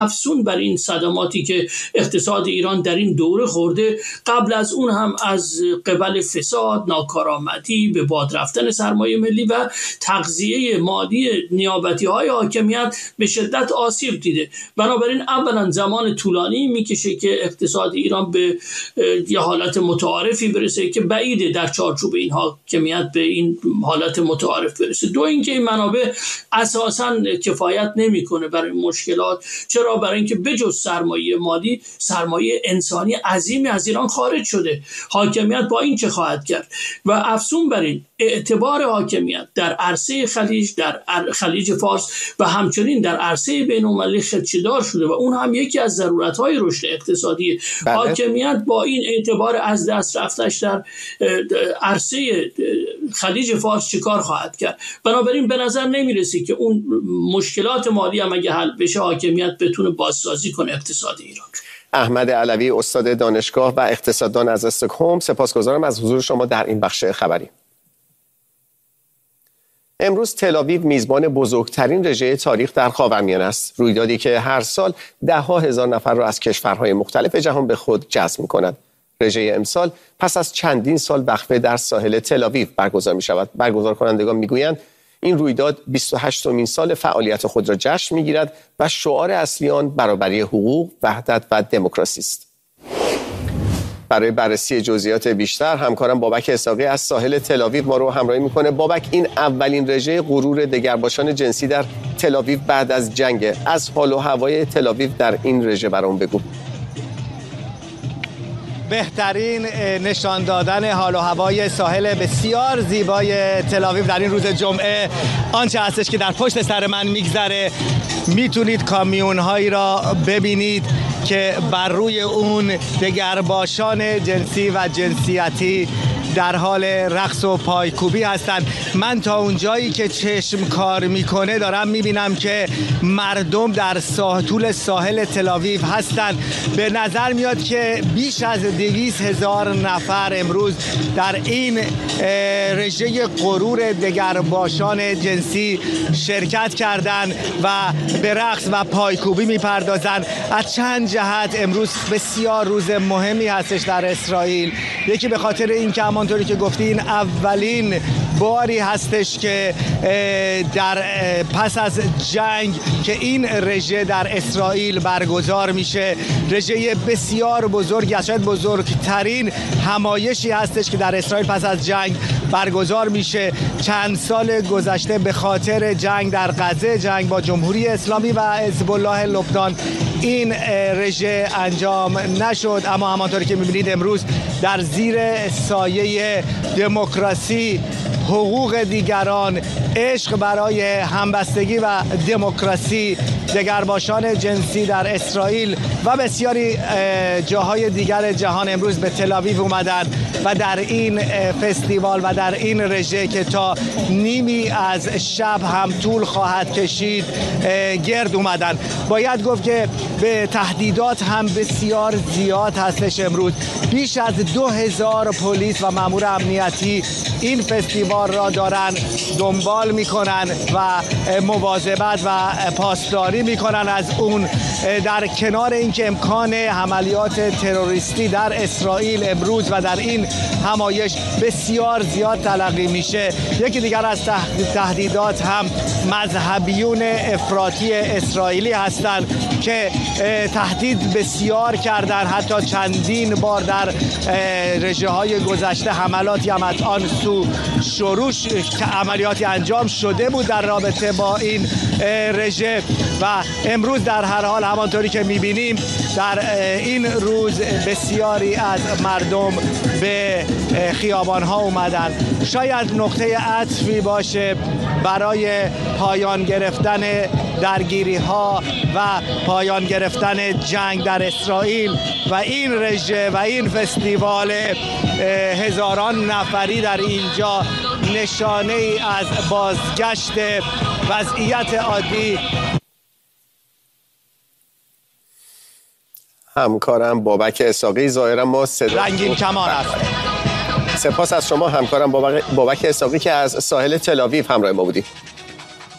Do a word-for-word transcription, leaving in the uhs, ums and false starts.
افزون بر این صدماتی که اقتصاد ایران در این دوره خورده، قبل از اون هم از قبل فساد، ناکارآمدی، به باد رفتن سرمایه ملی و تغذیه مالی نیابتی های حاکمیت به شدت آسیب دیده. بنابراین اولا زمان طولانی میکشه که اقتصاد ایران به یه حالت متعارفی برسه که بعیده در چارچوب این حاکمیت به این حالت متعارف برسه. دو اینکه این منابع اساساً کفایت نمیکنه برای مشکلات. چرا؟ برای اینکه بجز سرمایه مالی، سرمایه انسانی عظیمی از ایران خارج شده. حاکمیت با این چه خواهد کرد؟ و افزون بر این اعتبار حاکمیت در عرصه خلیج، در خلیج فارس و همچنین در عرصه بین‌المللی خدشه‌دار شده و اون هم یکی از ضرورت‌های رشد اقتصادی. بله. حاکمیت با این اعتبار از دست رفتش در عرصه خلیج فارس چیکار خواهد کرد؟ بنابراین به نظر نمیرسه که اون مشکلات مالی هم اگه حل بشه حاکمیت بتونه بازسازی کنه اقتصاد ایران. احمد علوی، استاد دانشگاه و اقتصاددان از استکهلم، سپاسگزارم از حضور شما در این بخش خبری. امروز تل‌آویو میزبان بزرگترین رژه تاریخ در خاورمیانه است، رویدادی که هر سال ده ها هزار نفر را از کشورهای مختلف جهان به خود جذب می‌کند. رژه امسال پس از چندین سال وقفه در ساحل تل‌آویو برگزار می‌شود. برگزار کنندگان می‌گویند این رویداد بیست و هشتمین سال فعالیت خود را جشن می‌گیرد و شعار اصلی آن برابری حقوق، وحدت و دموکراسی است. برای بررسی جزئیات بیشتر همکارم بابک اسحاقی از ساحل تل‌آویو ما رو همراهی می‌کنه. بابک، این اولین رژه غرور دگرباشان جنسی در تل‌آویو بعد از جنگ. از حال و هوای تل‌آویو در این رژه برام بگو. بهترین نشان دادن حال و هوای ساحل بسیار زیبای تل‌آویو در این روز جمعه آنچه هستش که در پشت سر من میگذره. میتونید کامیون هایی را ببینید که بر روی اون دگرباشان جنسی و جنسیتی در حال رقص و پایکوبی هستند. من تا اونجایی که چشم کار میکنه دارم میبینم که مردم در ساحل طول ساحل تل‌آویو هستند. به نظر میاد که بیش از دویست هزار نفر امروز در این رژه غرور دگرباشان جنسی شرکت کردند و به رقص و پایکوبی میپردازند. از چند جهت امروز بسیار روز مهمی هستش در اسرائیل. یکی به خاطر اینکه همانطوری که گفتین اولین باری هستش که در پس از جنگ که این رژه در اسرائیل برگزار میشه. رژه بسیار بزرگی است، شاید بزرگترین همایشی هستش که در اسرائیل پس از جنگ برگزار میشه. چند سال گذشته به خاطر جنگ در غزه، جنگ با جمهوری اسلامی و حزب الله لبنان، این رژه انجام نشد. اما همانطوری که میبینید امروز در زیر سایه دموکراسی، حقوق دیگران، عشق برای همبستگی و دموکراسی، دگرباشان جنسی در اسرائیل و بسیاری جاهای دیگر جهان امروز به تل‌آویو اومدن و در این فستیوال و در این رژه که تا نیمی از شب هم طول خواهد کشید گرد اومدن. باید گفت که به تهدیدات هم بسیار زیاد هستش. امروز بیش از دو هزار پلیس و مأمور امنیتی این فستیوال را دارن دنبال میکنن و مواظبت و پاسداری میکنن از اون. در کنار اینکه امکان عملیات تروریستی در اسرائیل امروز و در این همایش بسیار زیاد تلقی میشه، یکی دیگر از تهدیدات هم مذهبیون افراطی اسرائیلی هستند که تهدید بسیار کردن. حتی چندین بار در رژه های گذشته حملاتی هم از آن سو شروع که عملیاتی انجام شده بود در رابطه با این رژه. و امروز در هر حال همانطوری که میبینیم در این روز بسیاری از مردم به خیابان ها اومدن. شاید نقطه عطفی باشه برای پایان گرفتن درگیری ها و پایان گرفتن جنگ در اسرائیل و این رژه و این فستیوال هزاران نفری در اینجا نشانه ای از بازگشت وضعیت عادی. همکارم بابک اسحاقی، ظاهرا ما صدا رنگین کمان است. سپاس از شما همکارم بابک اسحاقی که از ساحل تل‌آویو همراه ما بودید.